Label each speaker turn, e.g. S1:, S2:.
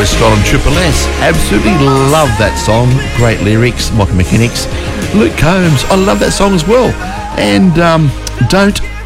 S1: Scott on Triple S. Absolutely love that song. Great lyrics, Michael Mechanics. Luke Combs, I love that song as well. And Don't